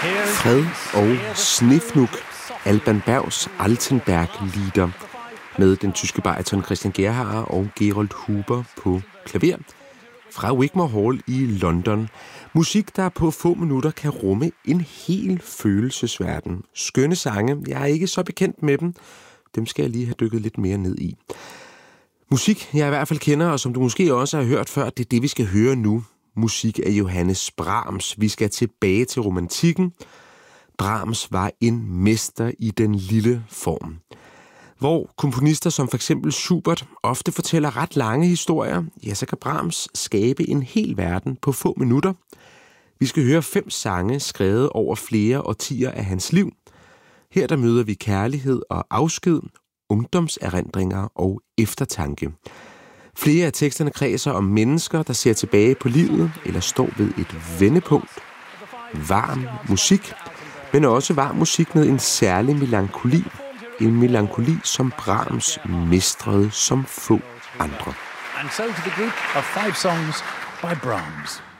Fred og Snefnug, Alban Bergs Altenberg-lieder med den tyske bariton Christian Gerhaher og Gerold Huber på klaver fra Wigmore Hall i London. Musik, der på få minutter kan rumme en hel følelsesverden. Skønne sange, jeg er ikke så bekendt med dem. Dem skal jeg lige have dykket lidt mere ned i. Musik, jeg i hvert fald kender, og som du måske også har hørt før, det er det, vi skal høre nu. Musik af Johannes Brahms. Vi skal tilbage til romantikken. Brahms var en mester i den lille form. Hvor komponister som for eksempel Schubert ofte fortæller ret lange historier, ja, så kan Brahms skabe en hel verden på få minutter. Vi skal høre 5 sange skrevet over flere årtier af hans liv. Her der møder vi kærlighed og afsked, ungdomserindringer og eftertanke. Flere af teksterne kredser om mennesker, der ser tilbage på livet eller står ved et vendepunkt. Varm musik, men også varm musik med en særlig melankoli. En melankoli, som Brahms mestrede som få andre. And so to the group of 5 songs by Brahms.